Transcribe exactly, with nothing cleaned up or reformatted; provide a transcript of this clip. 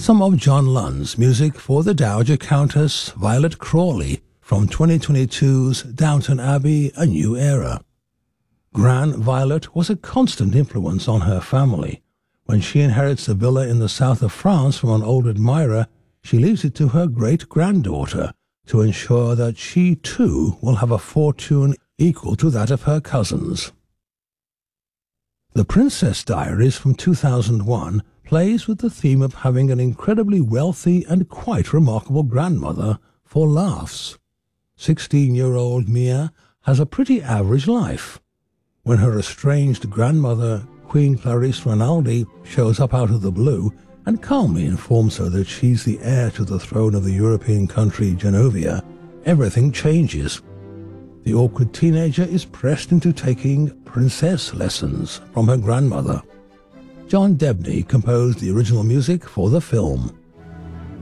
some of John Lund's music for the Dowager Countess Violet Crawley from twenty twenty-two's Downton Abbey: A New Era. Gran Violet was a constant influence on her family. When she inherits a villa in the south of France from an old admirer, she leaves it to her great-granddaughter to ensure that she too will have a fortune equal to that of her cousins. The Princess Diaries from two thousand one plays with the theme of having an incredibly wealthy and quite remarkable grandmother for laughs. Sixteen-year-old Mia has a pretty average life. When her estranged grandmother, Queen Clarice Rinaldi, shows up out of the blue and calmly informs her that she's the heir to the throne of the European country Genovia, everything changes. The awkward teenager is pressed into taking princess lessons from her grandmother. John Debney composed the original music for the film.